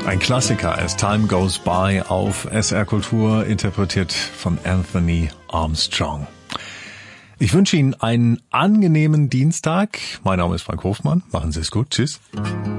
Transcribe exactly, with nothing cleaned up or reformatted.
Ein Klassiker, As Time Goes By auf S R Kultur, interpretiert von Anthony Armstrong. Ich wünsche Ihnen einen angenehmen Dienstag. Mein Name ist Frank Hofmann. Machen Sie es gut. Tschüss.